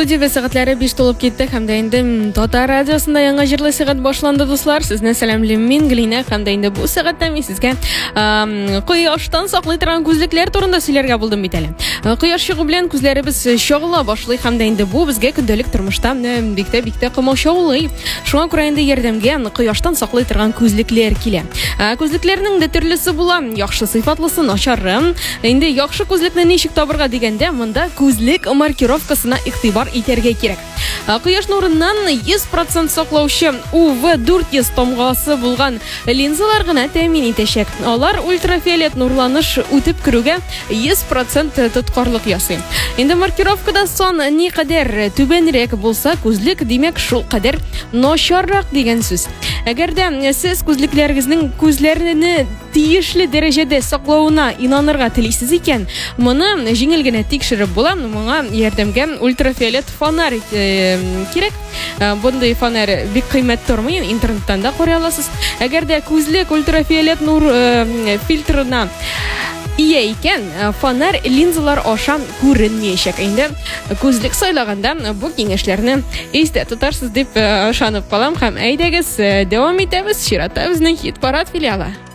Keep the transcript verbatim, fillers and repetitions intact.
Студия сәгатьләре биш тулып китте һәм дә инде Татар радиосында яңа җырлы сәгать башланды, дуслар. Сезне сәламлыйм мин, Глина, һәм дә инде бу сәгатьтә мин сезгә кояштан саклый торган күзлекләр турында сөйләргә булдым бит әле. Кояш чыгу белән күзләребез чагыла башлый һәм дә инде бу безгә көндәлек тормышта бик тә бик тә комачаулый. Шуңа күрә инде ярдәмгә кояштан саклый торган күзлекләр килә. Күзлекләрнең дә төрлесе була. Яхшы сыйфатлысы, начары. Инде яхшы күзлекне ничек табырга дигәндә, монда күзлек маркировкасына игътибар итәргә кирәк. Кояш нурыннан йөз процент саклаучы У В дүрт йөз тамгасы булган линзалар гына тәэмин итәчәк. Алар ультрафиолет нурланыш үтеп керүгә йөз процент тоткарлык ясый. Инде маркировкада сон никадәр түбәнрәк булса, күзлек димәк шул кадәр начаррак дигән сүз. Әгәр дә сез күзлекләрегезнең күзләрне тиешле дәрәҗәдә саклауына инанырга телисез икән, моны җиңел генә тикшереп була. Моңа ярдәмгә ультрафиолет фонарь кирәк. Бундай фонарь бик кыйммәт тормый, интернеттан да карый аласыз. Әгәр дә күзлек ультрафиолет нур фильтрына ия икән, фонарь линзалар аша күренмәячәк. Инде күзлек сайлаганда бу киңәшләрне истә тотарсыз дип ышанып калам һәм әйдәгез дәвам итәбез. Чирата безнең хит-парад филиалы.